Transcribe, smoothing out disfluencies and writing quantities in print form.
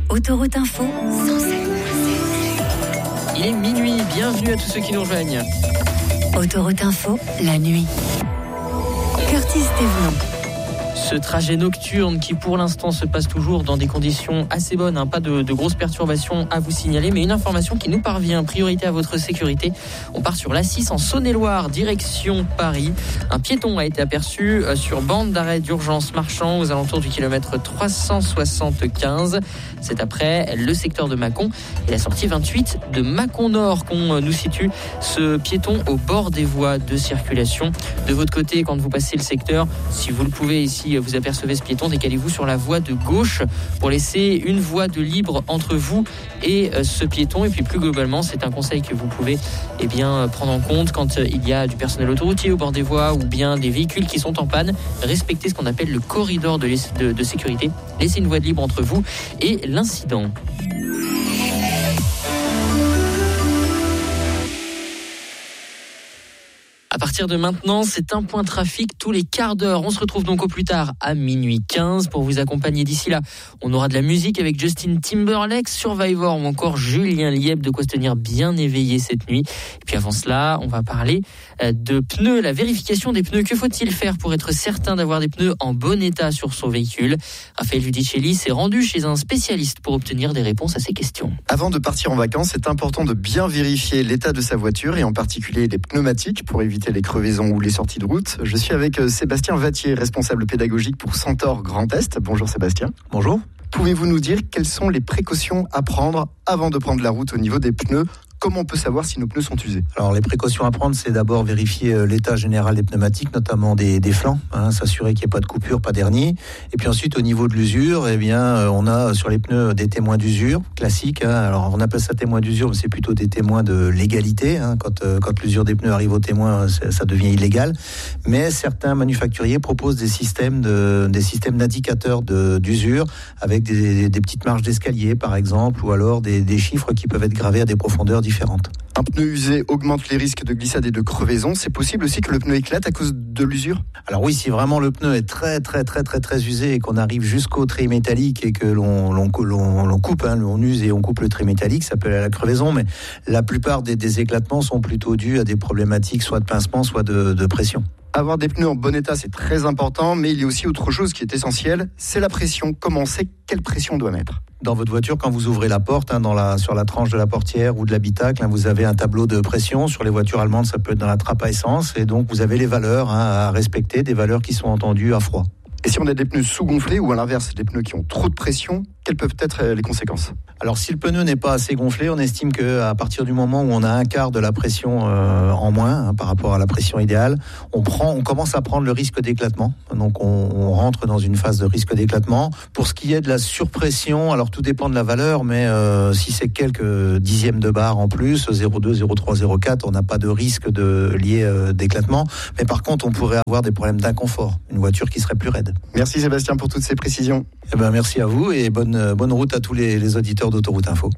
Autoroute Info, 107. Il est minuit, bienvenue à tous ceux qui nous rejoignent. Autoroute Info, la nuit. Curtis Thévenon. Ce trajet nocturne qui pour l'instant se passe toujours dans des conditions assez bonnes, pas de grosses perturbations à vous signaler, mais une information qui nous parvient, priorité à votre sécurité. On part sur l'A6 en Saône-et-Loire, direction Paris. Un piéton a été aperçu sur bande d'arrêt d'urgence marchand aux alentours du kilomètre 375. C'est après le secteur de Mâcon et la sortie 28 de Mâcon Nord qu'on nous situe. Ce piéton au bord des voies de circulation. De votre côté, quand vous passez le secteur, si vous le pouvez ici, vous apercevez ce piéton, décalez-vous sur la voie de gauche pour laisser une voie de libre entre vous et ce piéton. Et puis plus globalement, c'est un conseil que vous pouvez prendre en compte quand il y a du personnel autoroutier au bord des voies ou bien des véhicules qui sont en panne. Respectez ce qu'on appelle le corridor de sécurité. Laissez une voie de libre entre vous et l'incident. À partir de maintenant, c'est un point trafic tous les quarts d'heure. On se retrouve donc au plus tard à minuit 15 pour vous accompagner d'ici là. On aura de la musique avec Justin Timberlake, Survivor ou encore Julien Lieb, de quoi se tenir bien éveillé cette nuit. Et puis avant cela, on va parler de pneus, la vérification des pneus. Que faut-il faire pour être certain d'avoir des pneus en bon état sur son véhicule ? Raphaël Ludicelli s'est rendu chez un spécialiste pour obtenir des réponses à ces questions. Avant de partir en vacances, c'est important de bien vérifier l'état de sa voiture et en particulier les pneumatiques pour éviter les crevaisons ou les sorties de route. Je suis avec Sébastien Vattier, responsable pédagogique pour Centaure Grand Est. Bonjour Sébastien. Bonjour. Pouvez-vous nous dire quelles sont les précautions à prendre avant de prendre la route au niveau des pneus ? Comment on peut savoir si nos pneus sont usés ? Alors les précautions à prendre, c'est d'abord vérifier l'état général des pneumatiques, notamment des flancs, s'assurer qu'il n'y ait pas de coupure, pas d'hernie. Et puis ensuite, au niveau de l'usure, on a sur les pneus des témoins d'usure classiques. Alors on appelle ça témoins d'usure, mais c'est plutôt des témoins de légalité. Quand l'usure des pneus arrive au témoin, ça devient illégal. Mais certains manufacturiers proposent des systèmes d'indicateurs d'usure avec des petites marges d'escalier, par exemple, ou alors des chiffres qui peuvent être gravés à des profondeurs différentes. Un pneu usé augmente les risques de glissade et de crevaison. C'est possible aussi que le pneu éclate à cause de l'usure ? Alors oui, si vraiment le pneu est très très très très très usé et qu'on arrive jusqu'au trait métallique et que l'on coupe, on use et on coupe le trait métallique, ça peut aller à la crevaison. Mais la plupart des éclatements sont plutôt dus à des problématiques soit de pincement, soit de pression. Avoir des pneus en bon état, c'est très important, mais il y a aussi autre chose qui est essentielle, c'est la pression. Comment on sait quelle pression on doit mettre ? Dans votre voiture, quand vous ouvrez la porte, sur la tranche de la portière ou de l'habitacle, vous avez un tableau de pression. Sur les voitures allemandes, ça peut être dans la trappe à essence. Et donc, vous avez les valeurs à respecter, des valeurs qui sont entendues à froid. Et si on a des pneus sous-gonflés ou à l'inverse, des pneus qui ont trop de pression, quelles peuvent être les conséquences ? Alors si le pneu n'est pas assez gonflé, on estime qu'à partir du moment où on a un quart de la pression en moins par rapport à la pression idéale, on commence à prendre le risque d'éclatement. Donc on rentre dans une phase de risque d'éclatement. Pour ce qui est de la surpression, alors tout dépend de la valeur, mais si c'est quelques dixièmes de bar en plus, 0,2, 0,3, 0,4, on n'a pas de risque lié d'éclatement. Mais par contre, on pourrait avoir des problèmes d'inconfort, une voiture qui serait plus raide. Merci Sébastien pour toutes ces précisions. Merci à vous et bonne route à tous les auditeurs d'Autoroute Info.